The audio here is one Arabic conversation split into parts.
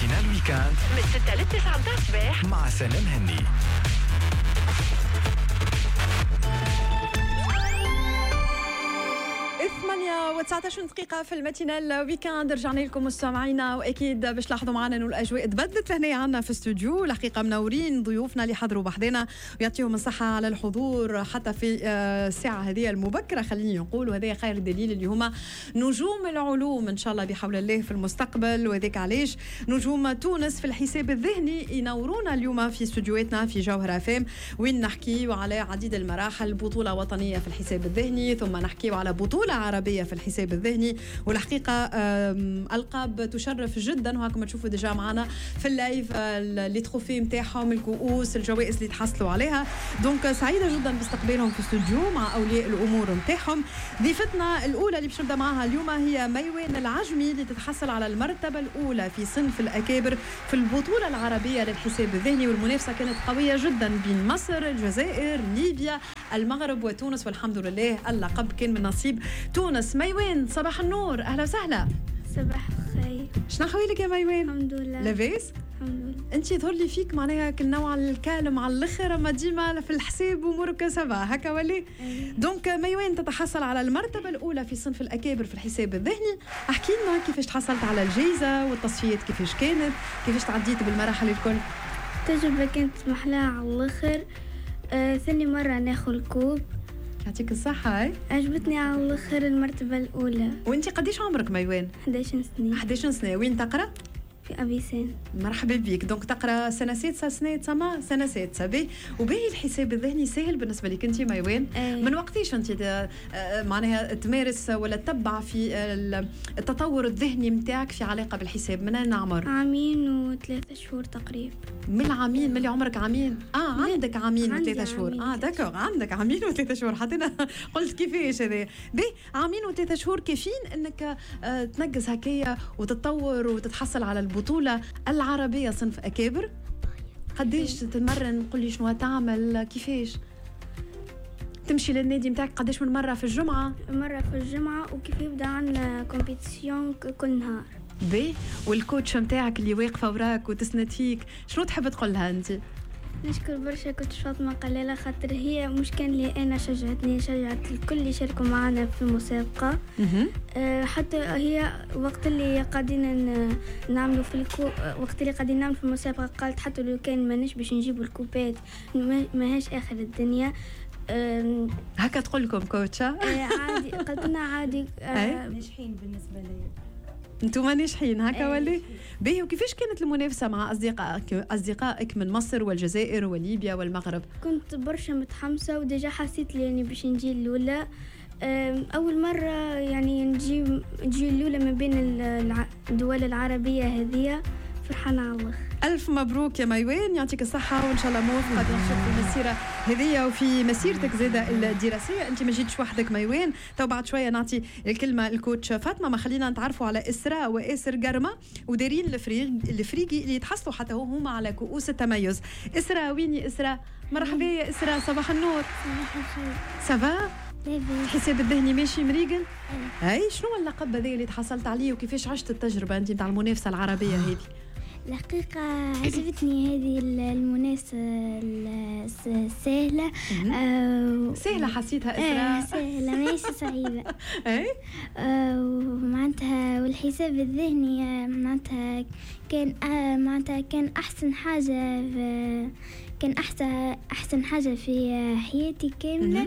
ماتينال ويكاند من 6 ل 9 متاع الصباح مع سلام هني. 8 و19 دقيقة في الماتينال ويكاند. رجعنا لكم مستمعينا، وأكيد باش تلاحظوا معنا إنه الأجواء تبدلت هنا عنا في استوديو. الحقيقة منورين ضيوفنا اللي حضروا بحضنا ويعطيهم الصحة على الحضور حتى في الساعة هذه المبكرة. خليني نقول وهذا خير دليل اللي هما نجوم العلوم إن شاء الله بحول الله في المستقبل. وذاك علاش نجوم تونس في الحساب الذهني ينورونا اليوم في استوديوهاتنا في جوهرة فام، وين نحكي على عديد المراحل. بطولة وطنية في الحساب الذهني، ثم نحكي على بطولة عربية في الحساب الذهني، والحقيقة ألقاب تشرف جدا. وهاكم تشوفوا ديجا معنا في اللايف اللي تخوفي متاعهم، الكؤوس، الجوائز اللي تحصلوا عليها. دونك سعيدة جدا باستقبالهم في استوديو مع أولياء الأمور متاعهم. ضيفتنا الأولى اللي باش نبدا معها اليوم هي ميوان العجمي، اللي تتحصل على المرتبة الأولى في صنف الأكابر في البطولة العربية للحساب الذهني. والمنافسة كانت قوية جدا بين مصر، الجزائر، ليبيا، المغرب وتونس، والحمد لله اللقب كان من نصيب تونس. ميوان صباح النور، أهلا وسهلا. صباح الخير. شنو أحوالك يا ميوان؟ الحمد لله. لاباس؟ الحمد لله. انت يظهر لي فيك معناها كالنوع الكالم على الاخر، اما ديما في الحساب امورك سافا هكا ولي. دونك ميوان تتحصل على المرتبه الاولى في صنف الاكابر في الحساب الذهني. احكي لنا كيفاش تحصلت على الجائزه، والتصفيات كيفاش كانت، كيفاش تعديت بالمراحل الكل. التجربة كانت محلاها على الاخر. ثاني مرة ناخذ الكوب. يعطيك الصحة. عجبتني على الاخر المرتبة الأولى. وانت قديش عمرك ميوان؟ 11 سنة. 11 سنة. وين تقرأ؟ في أبيسان. مرحبا بك. دونك تقرأ سنة سادسة، سنة سادسة. باهي. وباهي الحساب الذهني سهل بالنسبة لك انت ميوان؟ من وقتيش انت معناها تمارس ولا تتبع في التطور الذهني متاعك في علاقة بالحساب؟ من أين عمر؟ 2 و3 شهور تقريبا. من العامين، من اللي عمرك عامين؟ عندك عامين و3 شهور. داكوغ، عندك عامين و3 شهور. حتى انا قلت كيفاش هذا. باهي، عامين و3 شهور كافيين انك تنقز هكايا وتتطور وتتحصل على البطولة العربية صنف أكابر. قديش تتمرن؟ قل لي شنو تعمل، كيفاش تمشي للنادي متاعك؟ قديش من مرة في الجمعة؟ مرة في الجمعة، وكيف يبدأ عنا كومبيتيسيون كل نهار. باهي. والكوتش متاعك اللي واقفة وراك وتسند فيك شنو تحب تقول لها انت؟ نشكر برشا كوتش فاطمة قلالة، خاطر هي مش كان لي أنا شجعتني، شجعت الكل اللي شاركوا معنا في المسابقة. حتى هي وقت اللي قاعدين نعملوا في وقت اللي قاعدين نعمل في المسابقة قالت حتى لو كان مانيش باش نجيبوا الكوبات ماهاش آخر الدنيا. هكا تقول لكم كوتشا؟ عادي، قالت لنا عادي. ناجحين بالنسبة لي. انتم ناجحين هكا ولا؟ باهي. وكيفاش كانت المنافسة مع أصدقائك من مصر والجزائر وليبيا والمغرب؟ كنت برشا متحمسة، وديجا حسيت لي باش نجي الأولى. أول مرة يعني نجي الأولى ما بين الدول العربية هذه، فرحانة على الله. ألف مبروك يا ميوان، يعطيك الصحة وإن شاء الله موفقة في المسيرة هذه وفي مسيرتك زادة الدراسية. أنت ما جيتش وحدك ميوان. تو بعد شوية نعطي الكلمة الكوتش فاطمة. ما خلينا نتعرفوا على إسراء وآسر قرمة ودارين الفريقي اللي يتحصلوا حتى هما على كؤوس التميز. إسراء وين يا إسراء؟ مرحبا يا إسراء، صباح النور. صباح الخير. سافا؟ الحساب الذهني ماشي مريقل؟ أي شنو اللقب هذا اللي تحصلت عليه، وكيفاش عشت التجربة أنت متاع المنافسة العربية هذه؟ الحقيقة عجبتني هذه المنافسة السهلة. سهلة حسيتها إسراء؟ سهلة ماشي صعيبة. أي؟ ومعناتها والحساب الذهني معناتها كان أحسن حاجة كان أحسن حاجة في حياتي كاملة.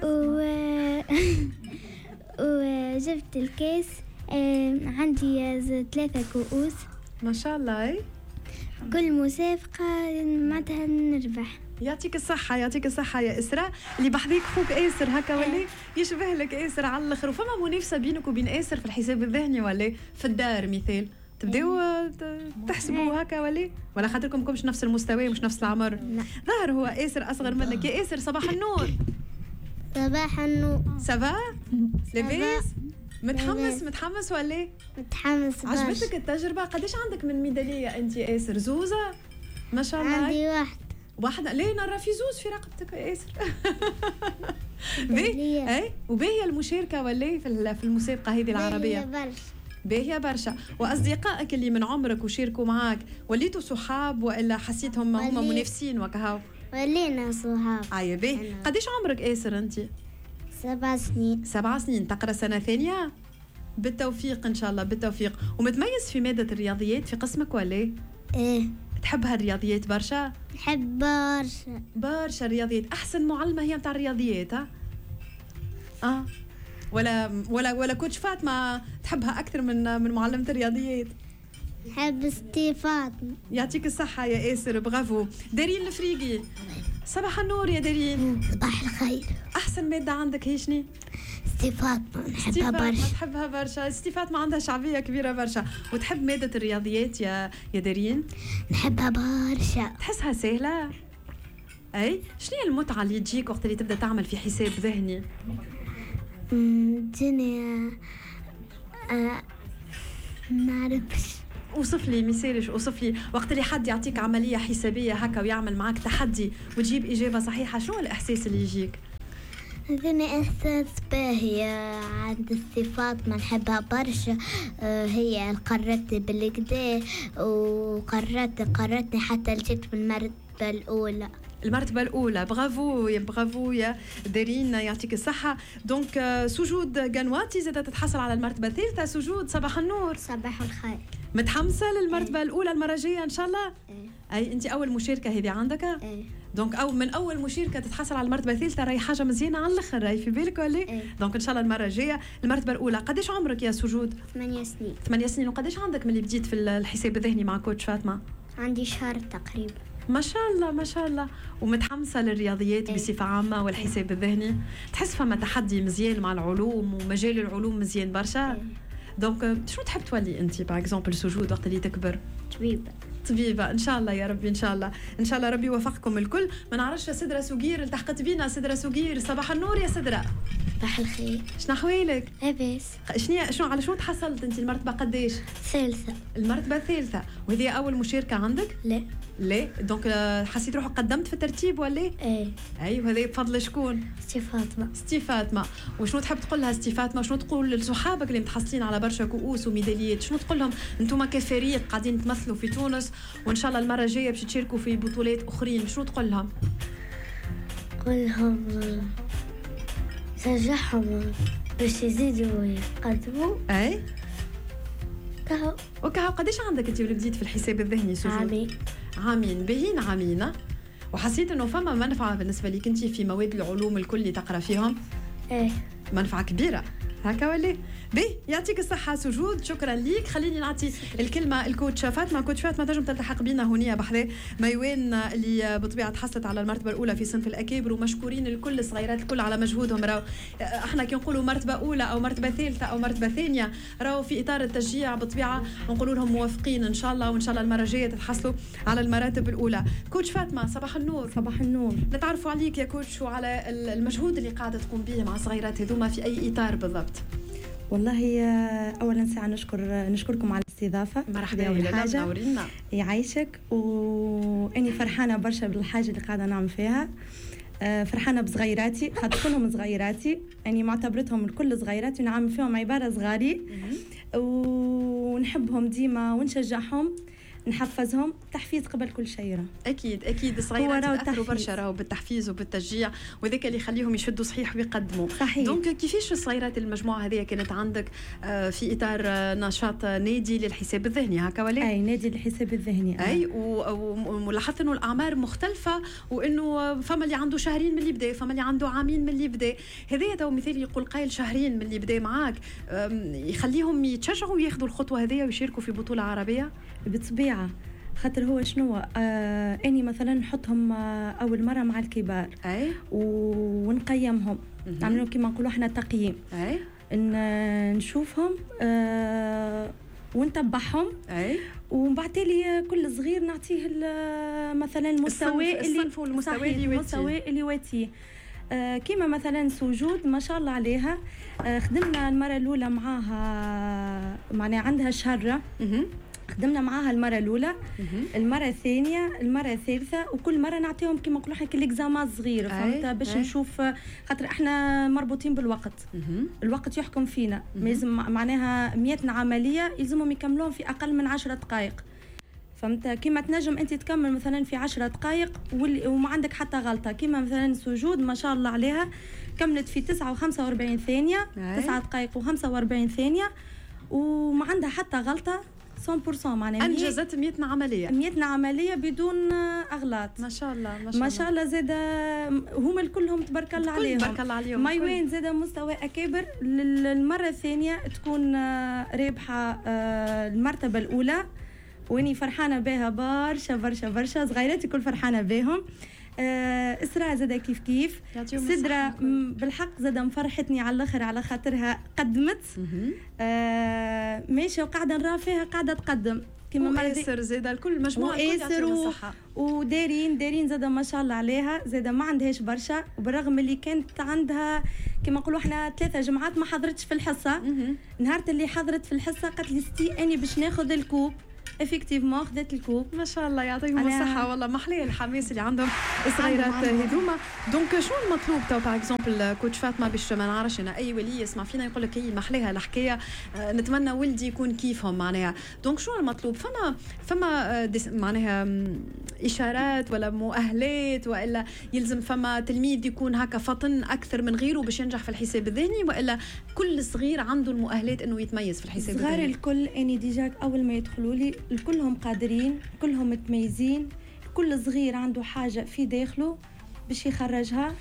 وجبت الكاس. عندي 3 كؤوس ما شاء الله. أي؟ كل مسابقة معناتها نربح. يعطيك الصحة، يعطيك الصحة يا إسراء. اللي بحذيك خوك آسر هكا ولا يشبه لك آسر على الآخر. وفما منافسة بينك وبين آسر في الحساب الذهني ولا في الدار مثال؟ تبداو تحسبوا هكا ولا خاطركم مش نفس المستوى مش نفس العمر؟ لا. ظهر هو آسر أصغر منك. يا آسر صباح النور. صباح النور. سافا؟ لاباس؟ متحمس ولا؟ متحمس. عجبتك التجربة؟ قديش عندك من ميدالية أنت يا آسر؟ زوزة؟ ما شاء الله. عندي واحدة. ليه نرى في زوز في رقبتك يا آسر؟ باهي. وباهي المشاركة ولا في المسابقة هذه العربية؟ باهية برشا. وأصدقائك اللي من عمرك وشاركوا معاك وليتوا صحاب وإلا حسيتهم هما منافسين وكهو؟ ولينا صحاب. أي باهي. قديش عمرك آسر أنت؟ 7 سنين. 7 سنين. تقرأ سنة ثانية؟ بالتوفيق إن شاء الله بالتوفيق. ومتميز في مادة الرياضيات في قسمك ولا؟ إيه. تحبها الرياضيات برشا؟ نحب برشا. برشا الرياضيات. أحسن معلمة هي متاع الرياضيات ها؟ ولا كوتش فاطمة تحبها أكثر من معلمة الرياضيات؟ نحب ستي فاطمة. يعطيك الصحة يا آسر برافو. دارين الفريقي صباح النور يا دارين. صباح الخير. أحسن مادة عندك هي شني؟ ستي فاطمة نحبها برشا. تحبها برشا. ستي فاطمة عندها شعبية كبيرة برشا. وتحب مادة الرياضيات يا دارين؟ نحبها برشا. تحسها سهلة؟ أي شنو هي المتعة اللي تجيك وقت اللي تبدأ تعمل في حساب ذهني؟ الدنيا ما نعرفش. اوصف لي مثالش، اوصف لي وقت اللي حد يعطيك عملية حسابية هكا ويعمل معك تحدي وتجيب إجابة صحيحة، شنو الإحساس اللي يجيك؟ هذا إحساس باهي عند الصفات ما نحبها برشا. هي قررتني بالكدا وقررتني حتى لجيت بالمرتبة الأولى. المرتبة الأولى. برافو يا دارين يعطيك الصحة. دونك سجود قنواتي زادت تتحصل على المرتبة الثالثة. سجود صباح النور. صباح الخير. متحمسة للمرتبة الأولى المرة الجاية إن شاء الله؟ أي أنت أول مشاركة هذه عندك؟ دونك من أول مشاركة تتحصل على المرتبة الثالثة راهي حاجة مزيانة على الآخر، راهي في بالك ولا؟ دونك إن شاء الله المرة الجاية المرتبة الأولى. قديش عمرك يا سجود؟ 8 سنين. 8 سنين. وقديش عندك من اللي بديت في الحساب الذهني مع كوتش فاطمة؟ عندي شهر تقريبا. ما شاء الله ما شاء الله. ومتحمسة للرياضيات بصفة عامة والحساب الذهني؟ تحس فما تحدي مزيان مع العلوم ومجال العلوم مزيان برشا؟ دونك شو تحب تولي أنت باغ اكزومبل سجود وقت اللي تكبر؟ طبيبة إن شاء الله يا ربي. إن شاء الله ربي يوفقكم الكل. ما نعرفش سدرة سوقير التحقت بينا. سدرة سوقير صباح النور يا سدرة. صباح الخير. شنو أحوالك؟ لاباس. على شنو تحصلت أنت المرتبة قديش؟ ثالثة. المرتبة الثالثة. وهذه أول مشاركة عندك؟ لا. دونك حسيت روحك قدمت في الترتيب ولا؟ اي وهذا بفضل شكون؟ ستي فاطمة. وشنو تحب تقول لها ستي فاطمة؟ شنو تقول لصحابك اللي متحصلين على برشا كؤوس وميداليات؟ شنو تقول لهم انتم كفريق قاعدين تمثلوا في تونس وان شاء الله المرة الجاية باش تشاركوا في بطولات اخرين؟ شنو تقول لهم؟ قول لهم شجعهم باش يزيدوا يقدموا. اي كهو. قديش عندك انت اللي بديت في الحساب الذهني سجود؟ عامين. باهين عامين. وحسيت انه فما منفعه بالنسبه لك انت في مواد العلوم الكل اللي تقرا فيهم؟ منفعه كبيره هكا ولا؟ يعطيك الصحة سجود. شكرا ليك. خليني نعطي الكلمة الكوتش فاطمة. كوتش فاطمة تنجم تلتحق بينا هنا بحذا ميوان اللي بطبيعة تحصلت على المرتبة الأولى في صنف الأكابر، ومشكورين الكل الصغيرات الكل على مجهودهم. راو احنا كي نقولوا مرتبة أولى أو مرتبة ثالثة أو مرتبة ثانية راو في إطار التشجيع بطبيعة نقولوا لهم موافقين إن شاء الله، وإن شاء الله المرة الجاية تتحصلوا على المراتب الأولى. كوتش فاطمة صباح النور. صباح النور. نتعرفوا عليك يا كوتش وعلى المجهود اللي قاعدة تقوم به مع الصغيرات هذوما في أي إطار بالضبط؟ والله اولا ساعه نشكركم على الاستضافه. مرحبا يا نورينا. يعيشك. واني فرحانه برشا بالحاجه اللي قاعده نعمل فيها. فرحانه بصغيراتي خاطر كلهم صغيراتي، يعني معتبرتهم الكل صغيراتي ونعمل فيهم عباره صغاري ونحبهم ديما ونشجعهم نحفزهم. تحفيز قبل كل شيء. اكيد الصغيرات يتاثروا برشا راهو بالتحفيز وبالتشجيع، وذاك اللي يخليهم يشدوا صحيح ويقدموا. صحيح. دونك كيفاش الصغيرات المجموعه هذه كانت عندك في اطار نشاط نادي للحساب الذهني هكا ولا؟ اي نادي للحساب الذهني. اي ولاحظت انه الاعمار مختلفه، وانه فما اللي عنده شهرين من اللي بدا، فما اللي عنده عامين من اللي بدا. هذايا تو مثال يقول قايل شهرين من اللي بدا معاك يخليهم يتشجعوا وياخذوا الخطوه هذه ويشاركوا في بطوله عربيه بالطبيعه. خاطر هو شنو اني مثلا نحطهم اول مره مع الكبار ونقيمهم، نعملوا كيما نقولوا احنا تقييم. نشوفهم ونتبعهم. ومن بعد تالي كل صغير نعطيه مثلا المستوى اللي يواتيه. كيما مثلا سجود ما شاء الله عليها خدمنا المره الاولى معاها، معناها عندها شهره خدمنا معاها المره الاولى، المره الثانيه، المره الثالثه، وكل مره نعطيهم كيما نقولوا احنا كليكزامان صغير فهمت باش نشوف، خاطر احنا مربوطين بالوقت. الوقت يحكم فينا، لازم معناها 100 عمليه يلزمهم يكملوهم في اقل من 10 دقائق فهمت. كيما تنجم انت تكمل مثلا في 10 دقائق وما عندك حتى غلطه، كيما مثلا سجود ما شاء الله عليها كملت في 9 و45 ثانيه، 9 دقائق و45 ثانيه وما عندها حتى غلطه 100%. معناها انجزت 100 عمليه، 100 عمليه بدون اغلاط. ما شاء الله ما شاء الله. زاد هما الكلهم تبارك الله عليهم، تبارك الله عليهم. مايوين زاد مستوى اكابر. للمره الثانيه تكون رابحه المرتبه الاولى، واني فرحانه بها برشا برشا برشا. صغيراتي كل فرحانه بهم. اسراء زاده كيف سدرة بالحق زاده مفرحتني على الاخر على خاطرها قدمت ماشيه وقاعده نرى فيها قاعده تقدم كيما مايسر زاده الكل مجموعه الكل ودارين زاده ما شاء الله عليها. زاده ما عندهاش برشا، وبالرغم اللي كانت عندها كيما نقولوا احنا 3 جمعات ما حضرتش في الحصه. نهار اللي حضرت في الحصه قالت لي ستي اني باش ناخذ الكوب، افكتيفمون خذت الكوب. ما شاء الله يعطيهم الصحه. والله محليه الحماس اللي عندهم الصغيرات هذوما. دونك شنو المطلوب تو باغ اكزومبل كوتش فاطمه باش ما نعرفش انا اي ولي يسمع فينا يقول لك هي محليها الحكايه نتمنى ولدي يكون كيفهم معناها. دونك شنو المطلوب؟ فما معناها اشارات ولا مؤهلات، والا يلزم فما تلميذ يكون هكا فطن اكثر من غيره باش ينجح في الحساب الذهني، والا كل صغير عنده المؤهلات انه يتميز في الحساب الذهني؟ صغار الكل اني ديجا اول ما يدخلوا لي كلهم قادرين، كلهم متميزين، كل صغير عنده حاجه في داخله باش يخرجها.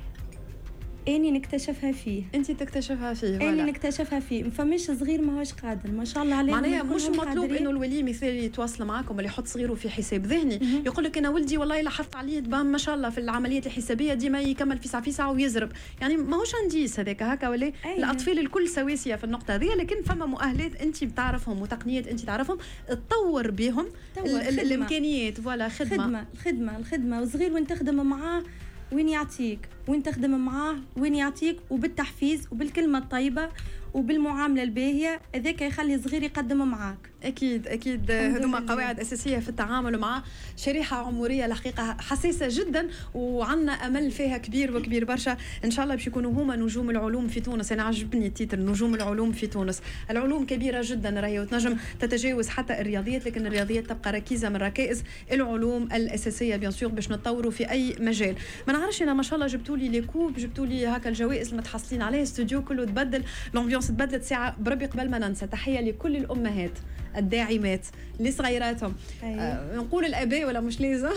اني نكتشفها فيه، انت تكتشفها فيه، اني نكتشفها فيه. ما فماش صغير ما هوش قادر ما شاء الله عليه. معناها مش مطلوب انه الولي مثالي يتواصل معاكم اللي يحط صغيره في حساب ذهني يقول لك انا ولدي والله لاحظت عليه تبان ما شاء الله في العمليات الحسابيه ديما يكمل في ساعه ويزرب، يعني ماهوش عنديس هذاك هكا ولا الاطفال الكل سواسيه في النقطه هذه، لكن فما مؤهلات انت بتعرفهم وتقنيات انت تعرفهم تطور بهم الامكانيات. فوالا الخدمه وصغير وين تخدم معاه وين يعطيك، وين تخدم معاه وين يعطيك، وبالتحفيز وبالكلمه الطيبه وبالمعامله الباهيه، هذاك يخلي صغير يقدم معاك. اكيد هذوما قواعد اساسيه في التعامل مع شريحه عمريه الحقيقه حساسه جدا، وعندنا امل فيها كبير برشا. ان شاء الله باش يكونوا هما نجوم العلوم في تونس. انا عجبني التيتر نجوم العلوم في تونس. العلوم كبيره جدا راهي وتنجم تتجاوز حتى الرياضيات، لكن الرياضيات تبقى ركيزه من ركائز العلوم الاساسيه بيان سور باش نتطوروا في اي مجال. ما نعرفش انا ما شاء الله جبتوا لي لي كوب، جبتوا لي هكا الجوائز المتحصلين عليه، استوديو كله تبدل، الامبيونس تبدلت ساعه بربي. قبل ما ننسى تحيه لكل الامهات الداعمات لصغيراتهم. نقول الاباء ولا مش لازم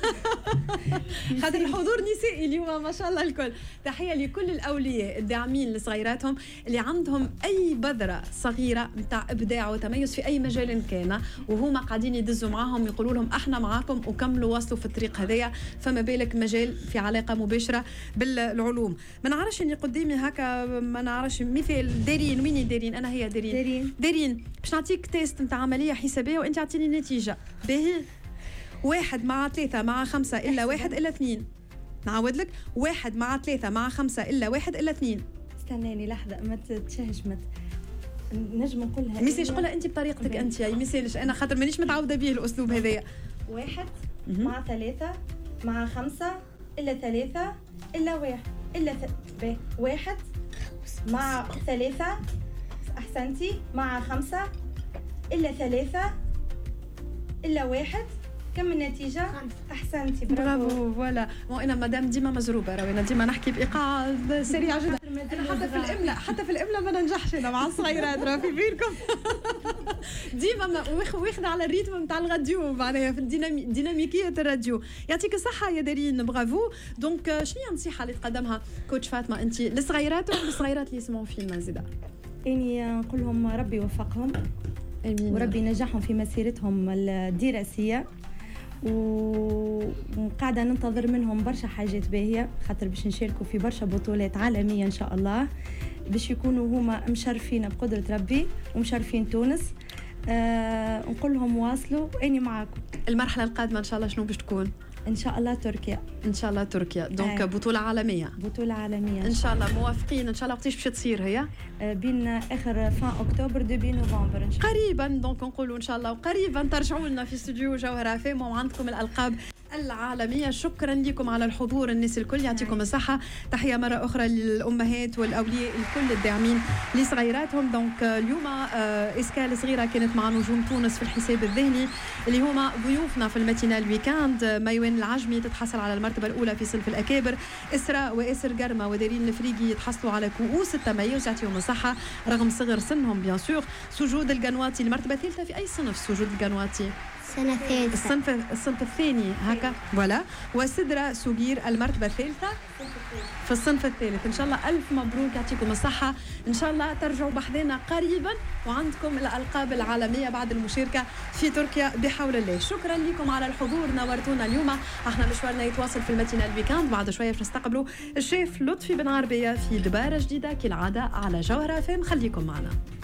خاطر الحضور نسائي اليوم ما شاء الله الكل. تحيه لكل الاولياء الداعمين لصغيراتهم اللي عندهم اي بذره صغيره نتاع ابداع وتميز في اي مجال كان، وهما قاعدين يدزوا معاهم يقولوا لهم احنا معاكم وكملوا واصلوا في الطريق هذايا. فما بالك مجال في علاقه مباشره بالعلوم. ما نعرفش اني قدامي هكا ما نعرفش مثال دارين. وين دارين؟ انا هي دارين باش نعطيك تيست نتاع عمليه حسابيه وانت اعطيني نتيجه باهي. 1 مع 3 مع 5 الا 1 الا 2. نعاود لك 1 مع 3 مع 5 الا 1 الا 2. استناني لحظه ما تتشهش نجم نقولها. ميساج قولها انت بطريقتك انت، يعني ميساج انا خاطر مانيش متعوده به الاسلوب هذايا. 1 مع 3 مع 5 الا 3 الا 1 الا 1 مع 3 احسنتي مع 5 الا 3 الا 1. كم النتيجة؟ أحسنتي برافو. فوالا انا مدام ديما مزروبه، انا ديما نحكي بايقاع سريع جدا. حتى في الاملاء ما ننجحش انا مع الصغيرات راه في بالكم ديما واخده على الريتم نتاع الراديو معناها في ديناميكيه الراديو. يعطيك الصحه يا دارين برافو. دونك شنو هي النصيحه اللي تقدمها كوتش فاطمه انت للصغيرات والصغيرات اللي يسمعوا فينا زيدا؟ اني نقول لهم ربي يوفقهم امين، وربي ينجحهم في مسيرتهم الدراسيه، وقاعده ننتظر منهم برشا حاجات باهيه خاطر باش نشاركوا في برشا بطولات عالميه ان شاء الله، باش يكونوا هما مشرفين بقدره ربي ومشرفين تونس. نقول لهم واصلوا واني معاكم. المرحله القادمه ان شاء الله شنو باش تكون؟ ان شاء الله تركيا. ان شاء الله تركيا. دونك بطوله عالميه. بطوله عالميه ان شاء الله. موافقين ان شاء الله. وقتاش باش تصير هي؟ بين اخر فان اكتوبر دبي نوفمبر ان شاء الله. قريبا. دونك نقولوا ان شاء الله وقريبا ترجعوا لنا في استوديو جوهرة FM وعندكم الالقاب العالمية. شكرا لكم على الحضور الناس الكل، يعطيكم الصحة. تحية مرة أخرى للأمهات والأولياء الكل الداعمين لصغيراتهم. دونك اليوم إسكال صغيرة كانت مع نجوم تونس في الحساب الذهني اللي هما ضيوفنا في الماتينال ويكاند. ميوان العجمي تتحصل على المرتبة الأولى في صنف الأكابر، إسراء وإسر قرمة ودارين الفريقي يتحصلوا على كؤوس التميز، يعطيهم الصحة رغم صغر سنهم بيان سور. سجود القنواطي المرتبة الثالثة في أي صنف سجود القنواطي؟ السنة الثالثة. الصنف الثاني هكا فوالا. وسدرة سجير المرتبة الثالثة في الصنف الثالث. إن شاء الله ألف مبروك، يعطيكم الصحة. إن شاء الله ترجعوا بحذنا قريبا وعندكم الألقاب العالمية بعد المشاركة في تركيا بحول الله. شكرا لكم على الحضور، نورتونا اليوم. احنا مشوارنا يتواصل في الماتينال ويكاند. بعد شوية نستقبلوا الشيف لطفي بن عربية في دبارة جديدة كالعادة على جوهرة FM. خليكم معنا.